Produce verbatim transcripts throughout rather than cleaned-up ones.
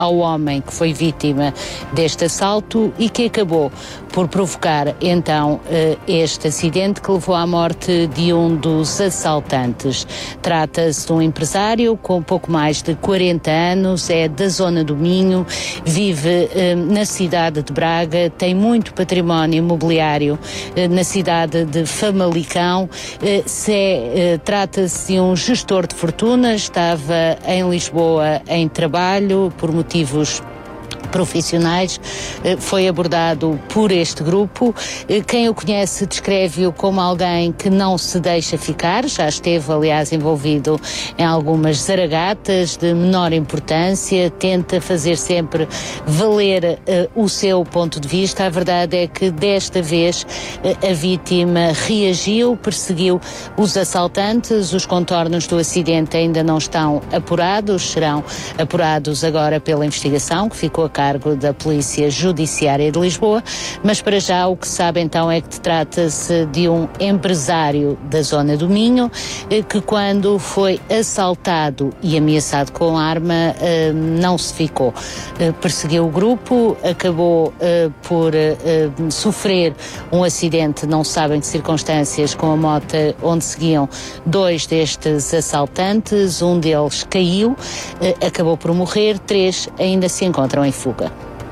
ao homem que foi vítima deste assalto e que acabou por provocar então este acidente que levou à morte de um dos assaltantes. Trata-se de um empresário com pouco mais de quarenta anos, é da zona do Minho, vive eh, na cidade de Braga, tem muito património imobiliário eh, na cidade de Famalicão. Eh, se é, eh, trata-se de um gestor de fortunas, estava em Lisboa em trabalho por motivos profissionais, foi abordado por este grupo. Quem o conhece descreve-o como alguém que não se deixa ficar, já esteve, aliás, envolvido em algumas zaragatas de menor importância, tenta fazer sempre valer uh, o seu ponto de vista. A verdade é que desta vez uh, a vítima reagiu, perseguiu os assaltantes. Os contornos do acidente ainda não estão apurados, serão apurados agora pela investigação que ficou a cargo da Polícia Judiciária de Lisboa, mas para já o que se sabe então é que trata-se de um empresário da zona do Minho que, quando foi assaltado e ameaçado com arma, não se ficou. Perseguiu o grupo, acabou por sofrer um acidente, não se sabem de circunstâncias, com a moto onde seguiam dois destes assaltantes, um deles caiu, acabou por morrer, três ainda se encontram em fuga.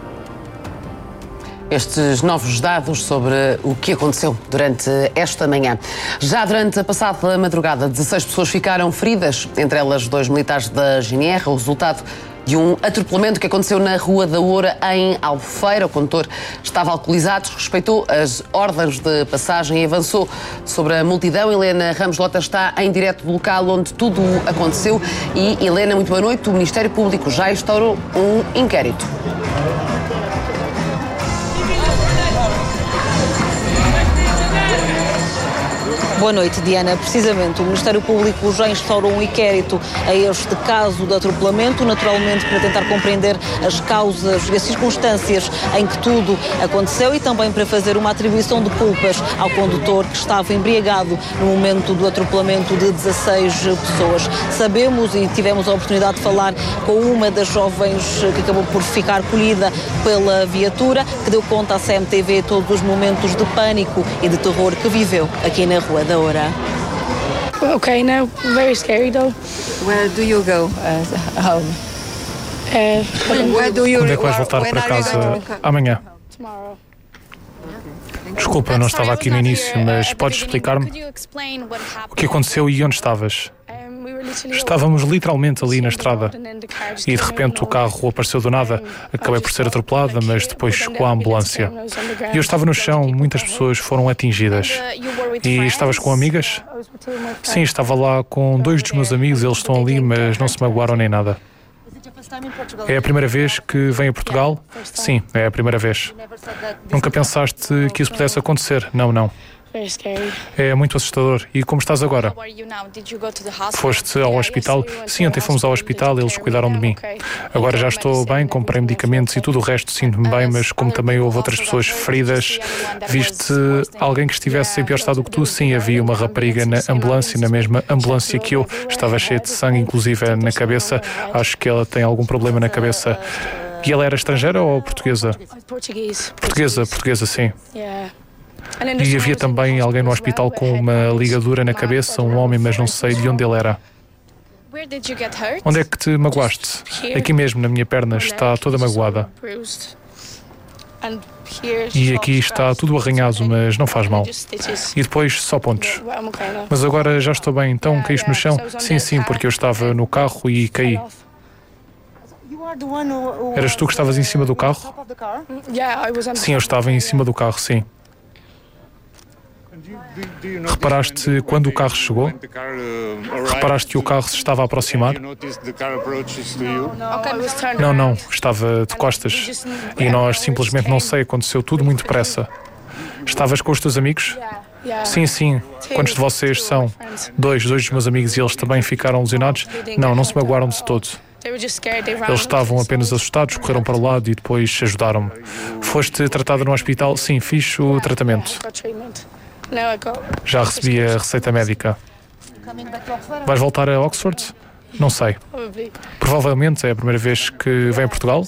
Estes novos dados sobre o que aconteceu durante esta manhã. Já durante a passada madrugada, dezasseis pessoas ficaram feridas, entre elas dois militares da G N R, o resultado de um atropelamento que aconteceu na Rua da Oura, em Albufeira. O condutor estava alcoolizado, respeitou as ordens de passagem e avançou sobre a multidão. Helena Ramos Lota está em direto do local onde tudo aconteceu. E, Helena, muito boa noite. O Ministério Público já instaurou um inquérito. Boa noite, Diana. Precisamente, o Ministério Público já instaurou um inquérito a este caso de atropelamento, naturalmente para tentar compreender as causas e as circunstâncias em que tudo aconteceu e também para fazer uma atribuição de culpas ao condutor que estava embriagado no momento do atropelamento de dezasseis pessoas. Sabemos e tivemos a oportunidade de falar com uma das jovens que acabou por ficar colhida pela viatura, que deu conta à C M T V todos os momentos de pânico e de terror que viveu aqui na Rua da Oura. Okay, now very scary though. Where do you go? Uh, home. Uh, Where do you? Quando é que vais voltar para casa amanhã? tomorrow. Desculpa, não estava aqui no início, mas podes explicar-me o que aconteceu e onde estavas? Um, we were literally Estávamos literalmente ali na estrada e de repente o carro apareceu do nada. Acabei por ser atropelada, mas depois chegou a ambulância. E eu estava no chão, muitas pessoas foram atingidas. E estavas com amigas? Sim, estava lá com dois dos meus amigos, eles estão ali, mas não se magoaram nem nada. É a primeira vez que vem a Portugal? Sim, é a primeira vez. Nunca pensaste que isso pudesse acontecer? Não, não. very scary. É muito assustador. E como estás agora? Foste ao hospital? Sim, ontem fomos ao hospital e eles cuidaram de mim. Agora já estou bem, comprei medicamentos e tudo o resto, sinto-me bem, mas como também houve outras pessoas feridas, viste alguém que estivesse em pior estado que tu? Sim, havia uma rapariga na ambulância, na mesma ambulância que eu, estava cheia de sangue, inclusive na cabeça. Acho que ela tem algum problema na cabeça. E ela era estrangeira ou portuguesa? Portuguesa, portuguesa, sim. E havia também alguém no hospital com uma ligadura na cabeça, um homem, mas não sei de onde ele era. Onde é que te magoaste? Aqui mesmo, na minha perna, está toda magoada. E aqui está tudo arranhado, mas não faz mal. E depois só pontos. Mas agora já estou bem, então caíste no chão? Sim, sim, porque eu estava no carro e caí. Eras tu que estavas em cima do carro? Sim, eu estava em cima do carro, sim. Reparaste quando o carro chegou? Reparaste que o carro se estava a aproximar? Não, não, estava de costas. E nós simplesmente, não sei, aconteceu tudo muito depressa. Estavas com os teus amigos? Sim, sim. Quantos de vocês são? Dois, dois dos meus amigos, e eles também ficaram lesionados? Não, não se magoaram de todo. Eles estavam apenas assustados, correram para o lado e depois ajudaram-me. Foste tratada no hospital? Sim, fiz o tratamento. Já recebi a receita médica. Vais voltar a Oxford? Não sei. Provavelmente é a primeira vez que vem a Portugal.